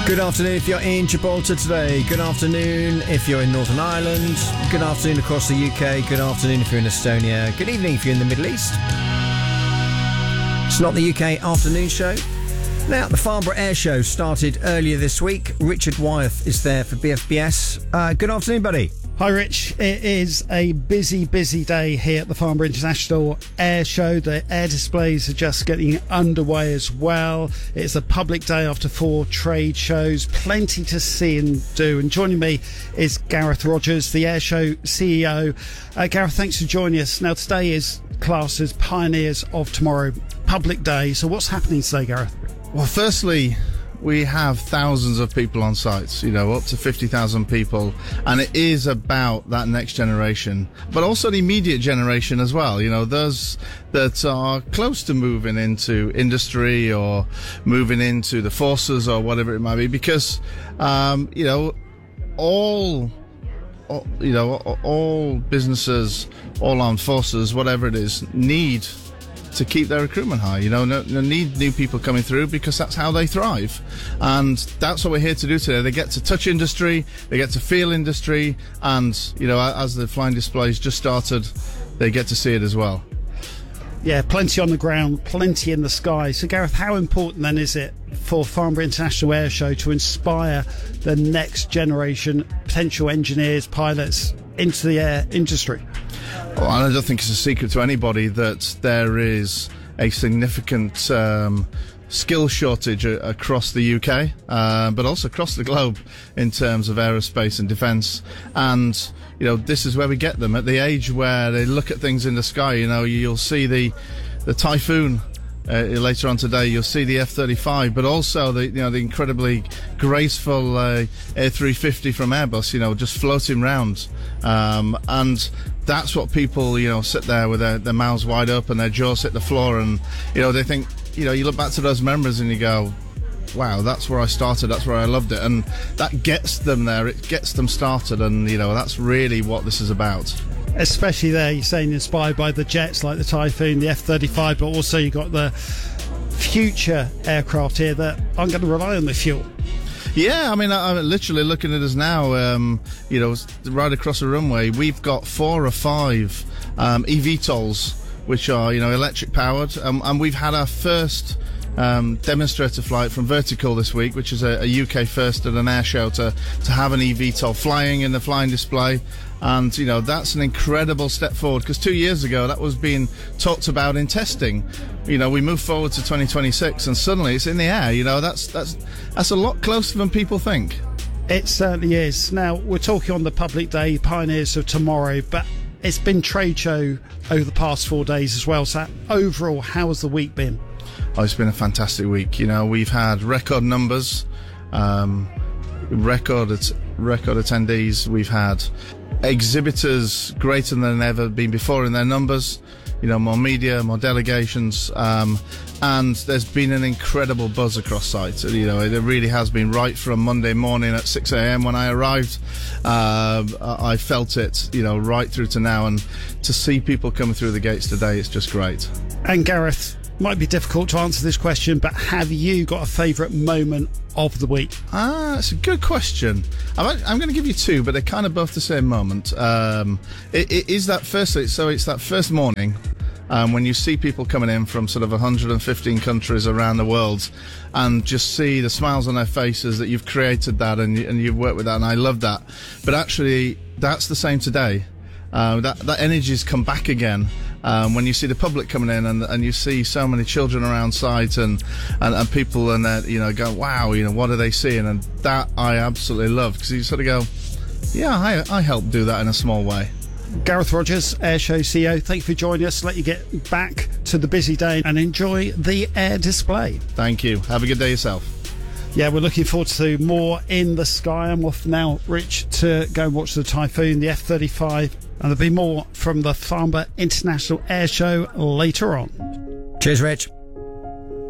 Good afternoon if you're in Gibraltar today. Good afternoon if you're in Northern Ireland. Good afternoon across the UK. Good afternoon if you're in Estonia. Good evening if you're in the Middle East. It's not the UK afternoon show. Now, the Farnborough Air Show started earlier this week. Richard Wyeth is there for BFBS. Good afternoon, buddy. Hi, Rich. It is a busy day here at the Farnborough International Air Show. The air displays are just getting underway as well. It's a public day after 4 trade shows. Plenty to see and do. And joining me is Gareth Rogers, the Air Show CEO. Gareth, thanks for joining us. Now, today is classed as Pioneers of Tomorrow, public day. So what's happening today, Gareth? Well, firstly, we have thousands of people on sites, up to 50,000 people, and it is about that next generation, but also the immediate generation as well, those that are close to moving into industry or moving into the forces or whatever it might be, because, all businesses, all armed forces, whatever it is, need to keep their recruitment high, need new people coming through because that's how they thrive. And that's what we're here to do today. They get to touch industry, they get to feel industry, and, as the flying displays just started, they get to see it as well. Yeah, plenty on the ground, plenty in the sky. So, Gareth, how important then is it for Farnborough International Air Show to inspire the next generation potential engineers, pilots into the air industry? Well, I don't think it's a secret to anybody that there is a significant skill shortage across the UK, but also across the globe in terms of aerospace and defence. And, this is where we get them at the age where they look at things in the sky. You'll see the Typhoon. Later on today, you'll see the F-35, but also the incredibly graceful A350 from Airbus, just floating round, and that's what people, sit there with their mouths wide open, their jaws hit the floor, and they think, you look back to those memories and you go, wow, that's where I started, that's where I loved it, and that gets them there, it gets them started, and that's really what this is about. Especially there, you're saying inspired by the jets like the Typhoon, the F-35, but also you've got the future aircraft here that aren't going to rely on the fuel. Yeah, I'm literally looking at us now, right across the runway. We've got 4 or 5 eVTOLs, which are, electric powered, and we've had our first demonstrator flight from Vertical this week, which is a UK first at an air show to have an eVTOL flying in the flying display. And, that's an incredible step forward, because 2 years ago that was being talked about in testing. We move forward to 2026 and suddenly it's in the air. That's a lot closer than people think. It certainly is. Now, we're talking on the public day, Pioneers of Tomorrow, but it's been trade show over the past 4 days as well. So overall, how has the week been? Oh, it's been a fantastic week. We've had record numbers, record attendees. We've had exhibitors greater than ever been before in their numbers, more media, more delegations, and there's been an incredible buzz across site. It really has been. Right from Monday morning at 6 a.m. when I arrived, I felt it, right through to now, and to see people coming through the gates today, it's just great. And Gareth, might be difficult to answer this question, but have you got a favourite moment of the week? It's a good question. I'm going to give you 2, but they're kind of both the same moment. It is that firstly, so it's that first morning when you see people coming in from sort of 115 countries around the world, and just see the smiles on their faces that you've created that and you've worked with that, and I love that. But actually, that's the same today. That energy's come back again. When you see the public coming in and you see so many children around site and people and that, go, wow, what are they seeing? And that I absolutely love, because you sort of go, yeah, I helped do that in a small way. Gareth Rogers, Airshow CEO, thank you for joining us. Let you get back to the busy day and enjoy the air display. Thank you. Have a good day yourself. Yeah, we're looking forward to more in the sky. I'm off now, Rich, to go and watch the Typhoon, the F-35, and there'll be more from the Farnborough International Air Show later on. Cheers, Rich.